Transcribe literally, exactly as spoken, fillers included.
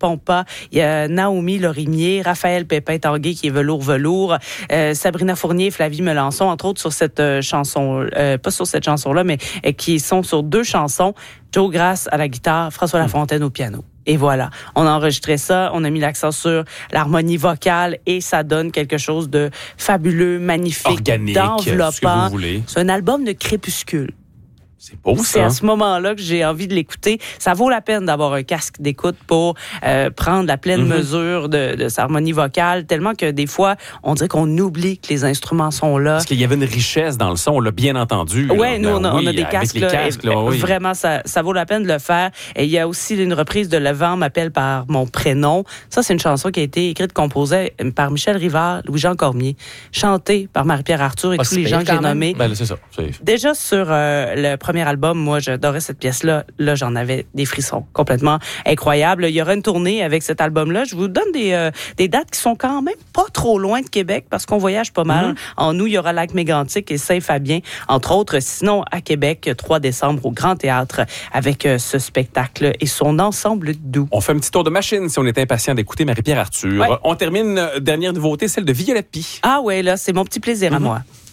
Pompa, il y a Naomi Lorimier, Raphaël Pépin-Tanguay qui est velours-velours, euh, Sabrina Fournier, Flavie Melançon, entre autres sur cette euh, chanson, euh, pas sur cette chanson-là, mais euh, qui sont sur deux chansons. Joe Grasse à la guitare, François Lafontaine au piano. Et voilà, on a enregistré ça, on a mis l'accent sur l'harmonie vocale et ça donne quelque chose de fabuleux, magnifique, organique, d'enveloppant. ce que vous voulez. C'est un album de crépuscule. C'est beau, ça. C'est à ce moment-là que j'ai envie de l'écouter. Ça vaut la peine d'avoir un casque d'écoute pour euh, prendre la pleine mm-hmm. mesure de, de sa harmonie vocale, tellement que des fois, on dirait qu'on oublie que les instruments sont là. Parce qu'il y avait une richesse dans le son, on l'a bien entendu. Oui, nous, on a, oui, on a des casques, là, casques là, oui. Vraiment, ça, ça vaut la peine de le faire. Et il y a aussi une reprise de Le vent m'appelle par mon prénom. Ça, c'est une chanson qui a été écrite, composée par Michel Rivard, Louis-Jean Cormier, chantée par Marie-Pierre Arthur et ah, tous les gens que j'ai nommés. Ben, là, c'est ça. C'est... Déjà, sur euh, le premier album, moi, j'adorais cette pièce-là. Là, j'en avais des frissons complètement incroyables. Il y aura une tournée avec cet album-là. Je vous donne des, euh, des dates qui sont quand même pas trop loin de Québec parce qu'on voyage pas mal. Mm-hmm. En août, il y aura Lac-Mégantic et Saint-Fabien, entre autres. Sinon, à Québec, trois décembre, au Grand Théâtre, avec euh, ce spectacle et son ensemble doux. On fait un petit tour de machine si on est impatient d'écouter Marie-Pierre Arthur. Ouais. On termine, dernière nouveauté, celle de Violette Py. Ah ouais, là, c'est mon petit plaisir mm-hmm. à moi.